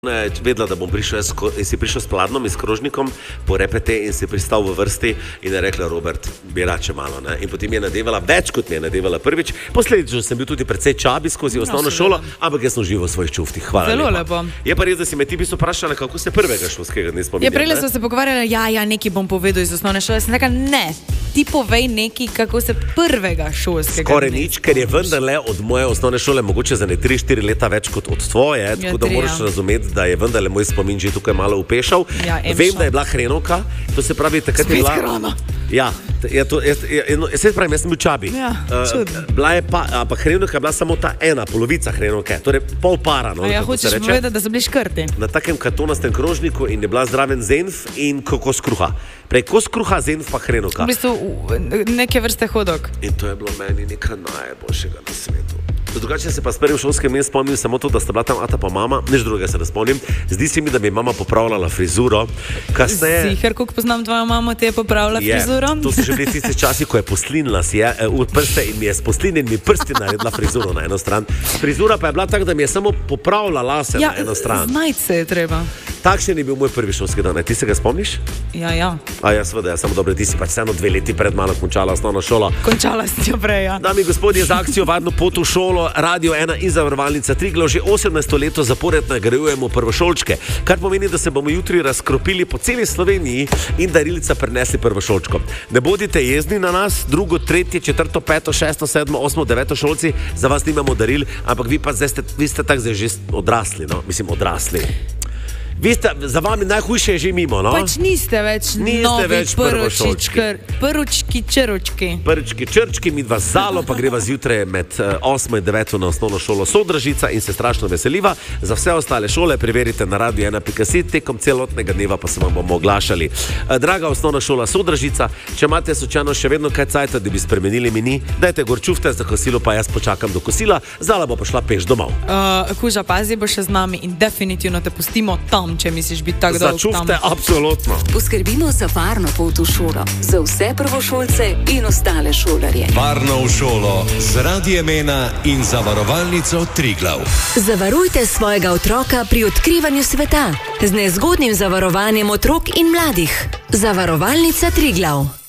Vedela, da bom prišel in si prišel s pladnom in s krožnikom po repete in si pristal v vrsti in je rekla, Robert, bi rače malo. Ne? In potem je nadevala več, kot mi je nadevala prvič. Posledično sem bil tudi precej čabi skozi osnovno šolo, ampak jaz sem živel v svojih čuftih. Hvala Zelo lepa. Je pa res, da si me ti bi vprašala, kako se prvega šolskega dne spominjam. Prej smo se pogovarjali, nekaj bom povedal iz osnovne šole. Sem rekla, ne, ti povej nekaj, kako se prvega šolskega Skoraj dne nič, ker je vendarle od moje osnovne šole mogoče za ne 3-4 leta več kot od tvoje, tako da moraš razumeti, da je vendarle moj spomin že tukaj malo upešal. Vem, da je bila hrenovka, to se pravi, takrat je bila hrana. Ja, se pravi, jaz sem bil čabi. Bila je pa, ampak hrenovka je bila samo ta ena polovica hrenovke, torej pol para. Hočeš povedati, da so bili škrti? Na takem kartonastem krožniku in je bila zraven zenf in kos kruha. Prej kos kruha, zenf pa hrenovka. V bistvu neke vrste hodok. In to je bilo meni nekaj najboljšega na svetu. Drugače se pa s prvim šolskim dnem spomnim samo to, da sta bila tam ata pa mama, nič drugega se ne spomnim. Zdi se mi, da mi je mama popravljala frizuro. Sicer, koliko poznam tvojo mamo, ti je popravila frizuro? To so že bili tisti časi, ko je poslinila si v prste in mi je s poslinjenimi prsti naredila frizuro na eno stran. Frizura pa je bila tak, da mi je samo popravila lase na eno stran. Znajt se je treba. Takšen je bil moj prvi šolski dan. Ti se ga spomniš? Ja. Seveda, samo dobro, ti si pač vseeno 2 leti pred mano končala osnovno šolo. Končala si jo prej, ja. Dami in gospodje, za akcijo Varno pot v šolo, Radio 1 in Zavarovalnica Triglav že 18. leto zapored nagrajujemo prvošolčke, kar pomeni, da se bomo jutri razkropili po celi Sloveniji in darilca prinesli prvošolčkom. Ne bodite jezni na nas, 2., 3., 4., 5., 6., 7., 8., 9. šolci, za vas nimamo daril, ampak vi pa vi ste tako zdaj že odrasli, no? Mislim, odrasli. Za vami najhujše je že mimo, no? Pač niste več novi prvočki črčki. Prvočki črčki, mi dva zalo, pa greva zjutraj med 8 in 9 na osnovno šolo Sodražica in se strašno veseliva. Za vse ostale šole preverite na Radio 1.si, tekom celotnega dneva pa se vam bomo oglašali. Draga osnovna šola Sodražica, če imate slučajno še vedno kaj cajta, da bi spremenili meni, dajte gor čufte za kosilo, pa jaz počakam do kosila, Zala bo pa šla peš domov. Kuža, pazi, bo še z nami in definitivno te pustimo tam, če misliš biti tako dolgo tam. Začufte, absolutno. Poskrbimo za varno pot v šolo, za vse prvošolce in ostale šolarje. Varno v šolo z Radiem 1 in Zavarovalnico Triglav. Zavarujte svojega otroka pri odkrivanju sveta z nezgodnim zavarovanjem otrok in mladih. Zavarovalnica Triglav.